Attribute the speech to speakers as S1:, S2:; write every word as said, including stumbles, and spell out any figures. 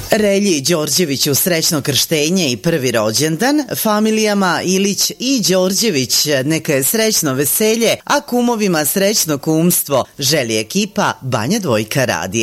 S1: Relji Đorđeviću srećno krštenje i prvi rođendan, familijama Ilić i Đorđević neka je srećno veselje, a kumovima srećno kumstvo, želi ekipa Banja Dvojka radija.